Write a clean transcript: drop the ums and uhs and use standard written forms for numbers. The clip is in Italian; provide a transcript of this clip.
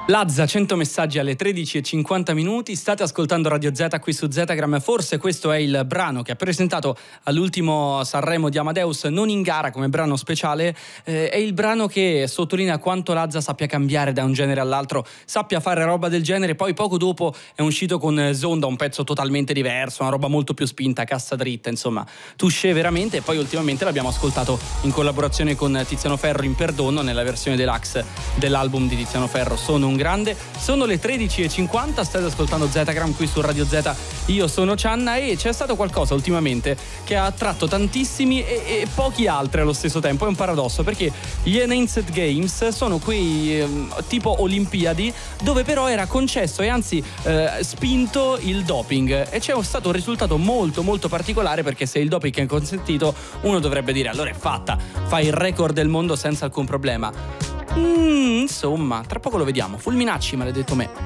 Lazza, 100 messaggi alle 13:50. State ascoltando Radio Z qui su Zetagram. Forse questo è il brano che ha presentato all'ultimo Sanremo di Amadeus, non in gara come brano speciale. È il brano che sottolinea quanto Lazza sappia cambiare da un genere all'altro, sappia fare roba del genere. Poi poco dopo è uscito con Zonda, un pezzo totalmente diverso, una roba molto più spinta, cassa dritta, insomma touché veramente. E poi ultimamente l'abbiamo ascoltato in collaborazione con Tiziano Ferro in Perdono, nella versione deluxe dell'album di Tiziano Ferro Sono un grande. Sono le 13:50, state ascoltando Zetagram qui su Radio Z. Io sono Cianna e c'è stato qualcosa ultimamente che ha attratto tantissimi e pochi altri allo stesso tempo. È un paradosso, perché gli Enhanced Games sono quei tipo Olimpiadi dove però era concesso e anzi spinto il doping, e c'è stato un risultato molto molto particolare, perché se il doping è consentito uno dovrebbe dire allora è fatta, fai il record del mondo senza alcun problema. Insomma, tra poco lo vediamo. Fulminacci, maledetto me.